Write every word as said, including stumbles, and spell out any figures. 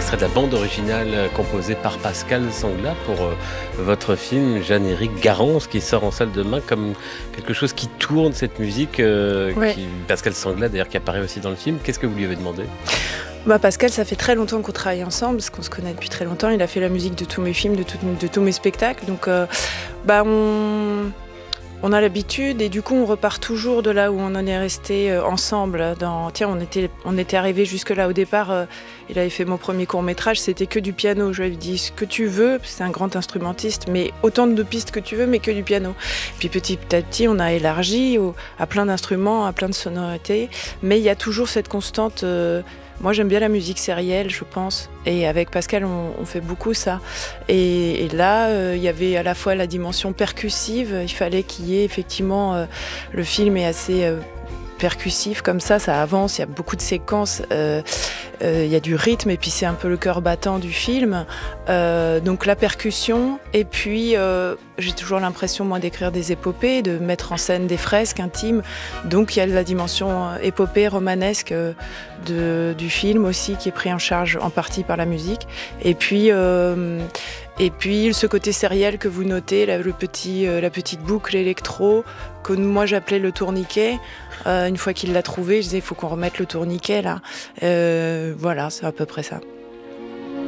extrait de la bande originale composée par Pascal Sangla pour euh, votre film Jeanne-Éric Garance qui sort en salle demain comme quelque chose qui tourne cette musique. Euh, ouais. qui, Pascal Sangla d'ailleurs qui apparaît aussi dans le film. Qu'est-ce que vous lui avez demandé ? Bah Pascal, ça fait très longtemps qu'on travaille ensemble, parce qu'on se connaît depuis très longtemps. Il a fait la musique de tous mes films, de, tout, de tous mes spectacles. Donc euh, bah on... On a l'habitude et du coup on repart toujours de là où on en est resté euh, ensemble. Dans... Tiens, on était, on était arrivés jusque là au départ. Euh, il avait fait mon premier court métrage, c'était que du piano. Je lui avais dit ce que tu veux, c'est un grand instrumentiste, mais autant de pistes que tu veux, mais que du piano. Puis petit à petit, on a élargi au, à plein d'instruments, à plein de sonorités, mais il y a toujours cette constante. Euh, Moi, j'aime bien la musique sérielle, je pense. Et avec Pascal, on, on fait beaucoup ça. Et, et là, euh, il y avait à la fois la dimension percussive. Il fallait qu'il y ait effectivement... Euh, le film est assez... Euh, percussif comme ça, ça avance, il y a beaucoup de séquences, euh, euh, il y a du rythme et puis c'est un peu le cœur battant du film. Euh, donc la percussion et puis euh, j'ai toujours l'impression moi d'écrire des épopées, de mettre en scène des fresques intimes. Donc il y a la dimension épopée romanesque de, du film aussi qui est pris en charge en partie par la musique. Et puis euh, Et puis ce côté sériel que vous notez, là, le petit, euh, la petite boucle électro, que moi j'appelais le tourniquet. Euh, une fois qu'il l'a trouvé, je disais il faut qu'on remette le tourniquet là. Euh, voilà, c'est à peu près ça.